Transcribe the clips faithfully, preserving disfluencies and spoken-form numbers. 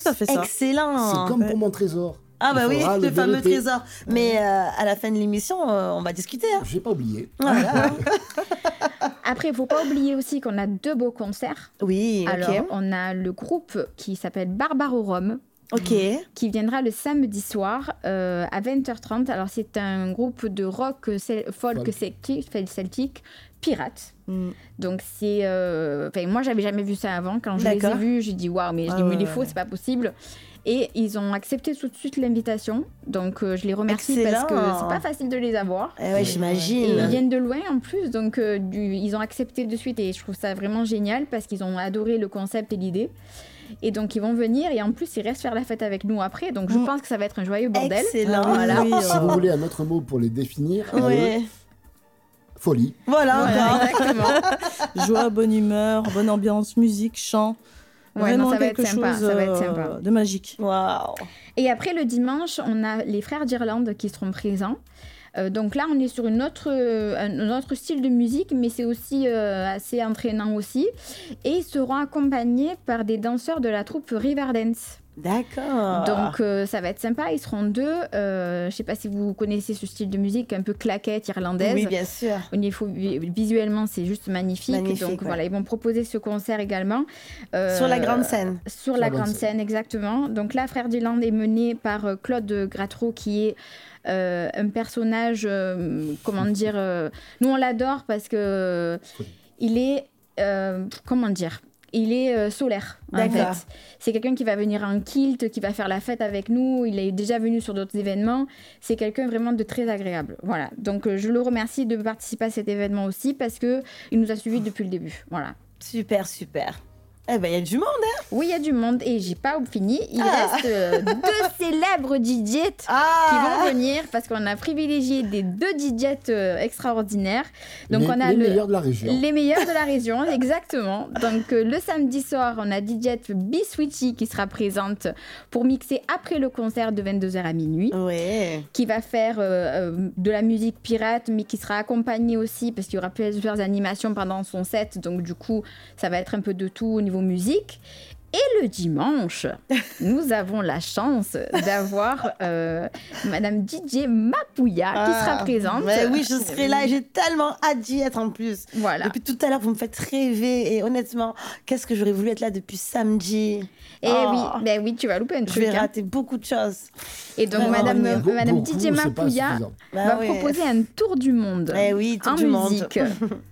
ça fait ça. Excellent. C'est comme Ouais. pour mon trésor. Ah bah Il oui, faudra le, le fameux vérifier. trésor. Mais euh, à la fin de l'émission, euh, on va discuter. Hein. Je n'ai pas oublié. Voilà. Après, il ne faut pas oublier aussi qu'on a deux beaux concerts. Oui, ok. Alors, on a le groupe qui s'appelle Barbarorum, Ok. qui viendra le samedi soir euh, à vingt heures trente. Alors, c'est un groupe de rock cel- folk, Folk. celtique, celtique, pirate. Mm. Donc, c'est... euh, Enfin, moi, j'avais jamais vu ça avant. Quand je les ai D'accord. vus, j'ai dit, waouh, mais je Ah dis, mais ouais, les faux, ouais. c'est pas possible. Et ils ont accepté tout de suite l'invitation. Donc, euh, je les remercie Excellent. parce que c'est pas facile de les avoir. Eh ouais, Et j'imagine. ils viennent de loin en plus, donc euh, du- ils ont accepté de suite et je trouve ça vraiment génial parce qu'ils ont adoré le concept et l'idée. Et donc ils vont venir et en plus ils restent faire la fête avec nous après, donc je Mm. pense que ça va être un joyeux bordel. Excellent. Voilà. Oui, Si euh, vous voulez un autre mot pour les définir, Ouais. euh, folie. Voilà, Voilà, encore. exactement. joie, bonne humeur, bonne ambiance, musique, chant. Ouais, Vraiment non, ça va quelque être sympa, chose ça va être euh, sympa. de magique. Waouh. Et après le dimanche, on a les frères d'Irlande qui seront présents. Euh, donc là, on est sur une autre, euh, un autre style de musique, mais c'est aussi euh, assez entraînant aussi. Et ils seront accompagnés par des danseurs de la troupe Riverdance. D'accord. Donc euh, ça va être sympa, ils seront deux. Euh, je ne sais pas si vous connaissez ce style de musique un peu claquette irlandaise. Oui, bien sûr. Au niveau vi- visuellement, c'est juste magnifique. Magnifique, Donc ouais. voilà, ils vont proposer ce concert également. Euh, Sur la grande scène. Sur la grande scène, exactement. Donc là, Frère d'Irlande est mené par euh, Claude Gratreau, qui est euh, un personnage, euh, comment dire, euh, nous on l'adore parce que il est, euh, comment dire, il est euh, solaire, en D'accord. fait. C'est quelqu'un qui va venir en kilt, qui va faire la fête avec nous. Il est déjà venu sur d'autres événements. C'est quelqu'un vraiment de très agréable. Voilà. Donc, euh, je le remercie de participer à cet événement aussi parce qu'il nous a suivis depuis le début. Voilà. Super, super. Eh ben, il y a du monde, hein. Oui, il y a du monde et j'ai pas fini. Il Ah. reste euh, deux célèbres D Js qui Ah. vont venir parce qu'on a privilégié des deux D Js euh, extraordinaires. Donc, les, on a les le... meilleurs de la région. Les meilleurs de la région, exactement. Donc, euh, le samedi soir, on a D J B-Switchy qui sera présente pour mixer après le concert de vingt-deux heures à minuit, Ouais. qui va faire euh, euh, de la musique pirate, mais qui sera accompagnée aussi, parce qu'il y aura plusieurs animations pendant son set. Donc, du coup, ça va être un peu de tout au niveau musique. Et le dimanche, nous avons la chance d'avoir euh, Madame D J Mapouya qui sera présente. Ouais, oui, je serai là et j'ai tellement hâte d'y être en plus. Voilà. Depuis tout à l'heure, vous me faites rêver et honnêtement, qu'est-ce que j'aurais voulu être là depuis samedi. Et Oh, oui, ben oui, tu vas louper un je truc. vais hein. rater beaucoup de choses. Et donc, Vraiment, Madame, venir. Be- Madame beaucoup, D J c'est pas Mapouya suffisant. Bah va ouais. proposer un tour du monde Eh oui, tour en du monde. musique.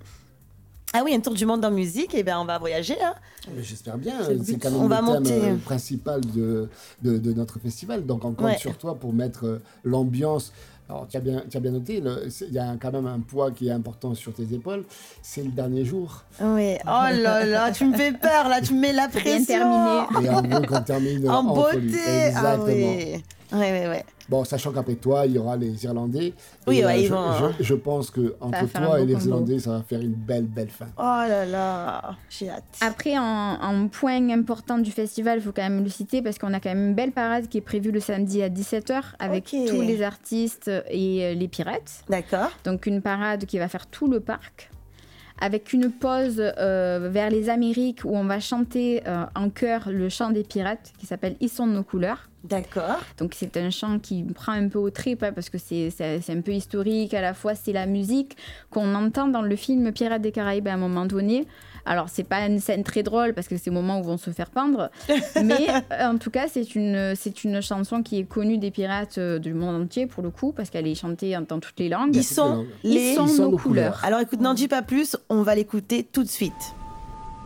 Ah oui, un tour du monde en musique, et ben on va voyager. Hein. Mais J'espère bien, C'est le c'est but. quand même On le va thème monter. euh, principal de, de, de notre festival. Donc on compte Ouais. sur toi pour mettre euh, l'ambiance. Alors tu as bien, tu as bien noté, le- c'est- il y a quand même un poids qui est important sur tes épaules. C'est le dernier jour. Oui. Oh là là, tu me fais peur là, tu me mets la C'est bien pression. terminé. Et on veut qu'on termine En, en, folie. beauté. Ah Exactement. oui. Ouais, ouais, ouais. Bon, sachant qu'après toi, il y aura les Irlandais. Oui, Et, ouais, euh, ils je, vont, je- hein. je pense que entre faire un toi beau et les combo. Irlandais, ça va faire une belle, belle fin. Oh là là, j'ai hâte. Après, en, en point important du festival, il faut quand même le citer parce qu'on a quand même une belle parade qui est prévue le samedi à dix-sept heures avec Ok. tous les artistes et euh, les pirates. D'accord. Donc une parade qui va faire tout le parc, avec une pause euh, vers les Amériques où on va chanter euh, en chœur le chant des pirates qui s'appelle Ils sont de nos couleurs. D'accord. Donc c'est un chant qui prend un peu au trip hein, parce que c'est, c'est, c'est un peu historique, à la fois c'est la musique qu'on entend dans le film Pirates des Caraïbes à un moment donné. Alors c'est pas une scène très drôle parce que c'est au moment où ils vont se faire pendre, mais euh, en tout cas c'est une, c'est une chanson qui est connue des pirates euh, du monde entier pour le coup parce qu'elle est chantée en- dans toutes les langues. Ils sont Ils les... sont Ils sont nos nos couleurs. couleurs. Alors écoute, n'en dis pas plus, on va l'écouter tout de suite.